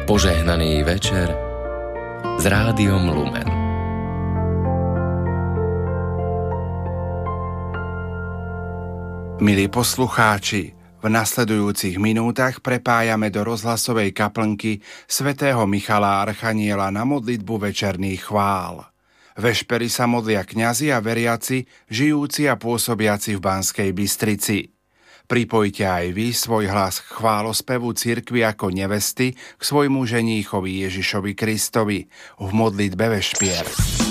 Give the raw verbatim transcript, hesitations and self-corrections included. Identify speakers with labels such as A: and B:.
A: Požehnaný večer s Rádiom Lumen.
B: Milí poslucháči, v nasledujúcich minútach prepájame do rozhlasovej kaplnky svätého Michala Archaniela na modlitbu večerných chvál. Vešpery sa modlia kňazi a veriaci, žijúci a pôsobiaci v Banskej Bystrici. Pripojte aj vy svoj hlas k chválospevu cirkvi ako nevesty k svojmu ženíchovi Ježišovi Kristovi v modlitbe vešpier.